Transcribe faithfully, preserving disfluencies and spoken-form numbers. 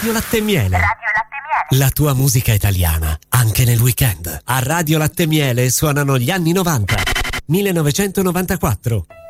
Radio Latte e Miele. Radio Latte e Miele. La tua musica italiana, anche nel weekend. A Radio Latte e Miele suonano gli anni novanta. millenovecentonovantaquattro.